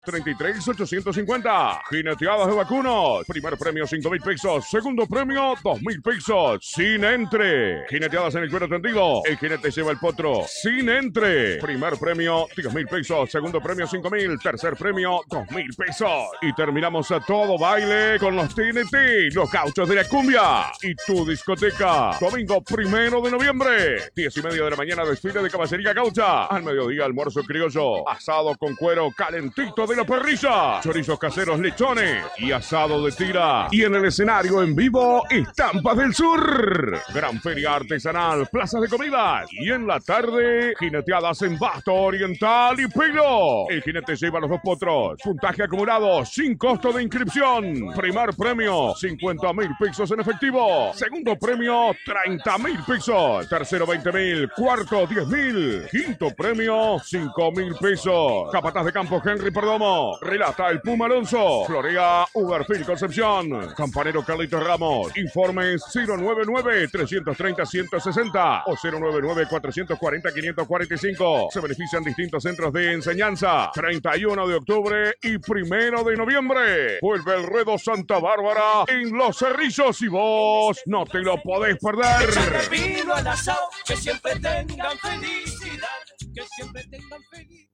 33,850. Jineteadas de vacunos. Primer premio 5,000 pesos. Segundo premio 2,000 pesos. Sin entre. Jineteadas en el cuero tendido. El jinete lleva el potro. Sin entre. Primer premio 10,000 pesos. Segundo premio 5,000. Tercer premio 2,000 pesos. Y terminamos a todo baile con los TNT, los gauchos de la cumbia. Y tu discoteca. Domingo 1 de noviembre. 10:30 de la mañana, desfile de caballería gaucha. Al mediodía, almuerzo criollo. Asado con cuero calentito de la parrilla, chorizos caseros, lechones y asado de tira. Y en el escenario en vivo, Estampas del Sur. Gran feria artesanal, plazas de comidas. Y en la tarde, jineteadas en Basto, Oriental y Pilo. El jinete lleva los 2 potros. Puntaje acumulado, sin costo de inscripción. Primer premio, 50,000 pesos en efectivo. Segundo premio, 30,000 pesos. Tercero, 20,000. Cuarto, 10,000. Quinto premio, 5,000 pesos. Capataz de campo, Henry Perdomo. Relata el Puma Alonso. Florea Uberfil Concepción. Campanero Carlitos Ramos. Informes 099-330-160 o 099-440-545. Se benefician distintos centros de enseñanza. 31 de octubre y 1 de noviembre. Vuelve el Ruedo Santa Bárbara en Los Cerrillos y vos no te lo podés perder. Que siempre tengan felicidad. Que siempre tengan felicidad.